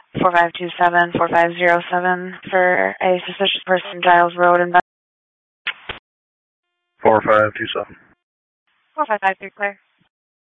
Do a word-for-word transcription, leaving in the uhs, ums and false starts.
four five two seven, four five zero seven for a suspicious person, Giles Road and four five two seven. four five five three, clear.